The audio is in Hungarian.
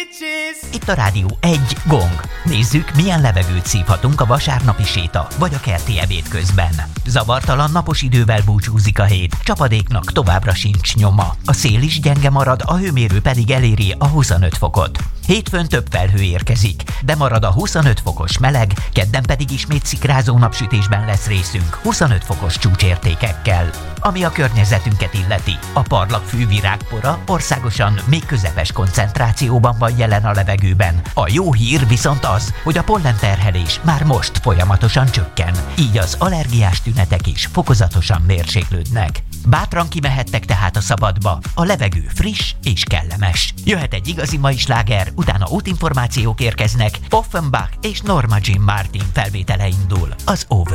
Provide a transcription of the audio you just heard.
Itt a Rádió 1 Gong. Nézzük, milyen levegőt szívhatunk a vasárnapi séta vagy a kerti ebéd közben. Zavartalan napos idővel búcsúzik a hét, csapadéknak továbbra sincs nyoma. A szél is gyenge marad, a hőmérő pedig eléri a 25 fokot. Hétfőn több felhő érkezik, de marad a 25 fokos meleg, kedden pedig ismét szikrázó napsütésben lesz részünk 25 fokos csúcsértékekkel. Ami a környezetünket illeti, a parlagfű virágpora országosan még közepes koncentrációban van jelen a levegőben. A jó hír viszont az, hogy a pollenterhelés már most folyamatosan csökken, így az allergiás tünetek is fokozatosan mérséklődnek. Bátran kimehettek tehát a szabadba, a levegő friss és kellemes. Jöhet egy igazi mai sláger, utána útinformációk érkeznek, Offenbach és Norma Jean Martin felvétele indul az Over.